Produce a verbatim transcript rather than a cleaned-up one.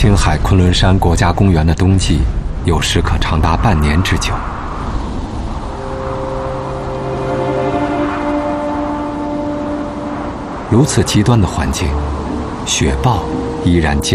青海昆仑山国家公园的冬季有时可长达半年之久。如此极端的环境，雪豹依然坚